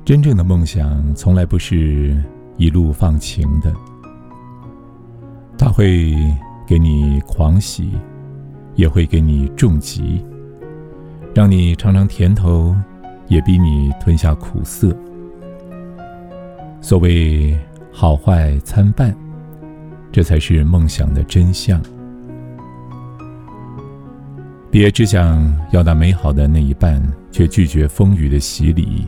真正的梦想从来不是一路放晴的，它会给你狂喜，也会给你重击，让你尝尝甜头，也逼你吞下苦涩。所谓好坏参半，这才是梦想的真相。别只想要那美好的那一半，却拒绝风雨的洗礼。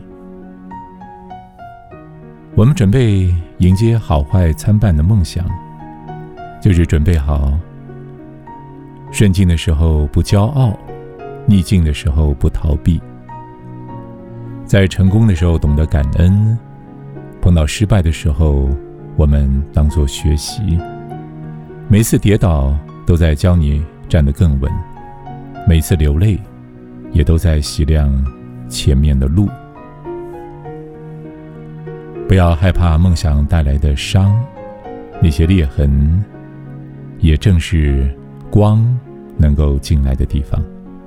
我们准备迎接好坏参半的梦想，就是准备好顺境的时候不骄傲，逆境的时候不逃避，在成功的时候懂得感恩，碰到失败的时候我们当作学习。每次跌倒都在教你站得更稳，每次流泪也都在洗亮前面的路。不要害怕梦想带来的伤，那些裂痕也正是光能够进来的地方。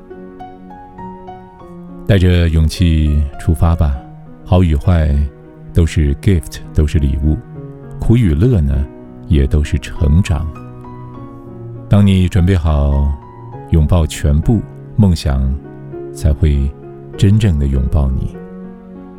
带着勇气出发吧，好与坏都是 gift， 都是礼物，苦与乐呢，也都是成长。当你准备好拥抱全部，梦想才会真正的拥抱你。